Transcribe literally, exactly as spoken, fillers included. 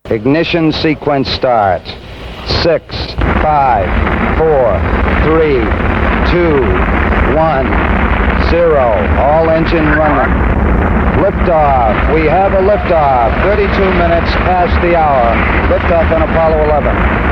Ignition sequence start. Six, five, four, three, two, one, zero. All engine running. Liftoff. We have a liftoff. thirty-two minutes past the hour. Liftoff on Apollo eleven.